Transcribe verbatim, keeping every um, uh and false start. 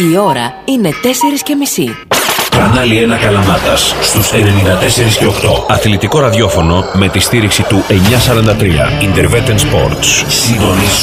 Η ώρα είναι τέσσερις και μισή. Κανάλι ένα Καλαμάτας στους ενενήντα τέσσερα και οκτώ. Αθλητικό ραδιόφωνο με τη στήριξη του εννιακόσια σαράντα τρία. Intervetten Sports. Συντονίσου.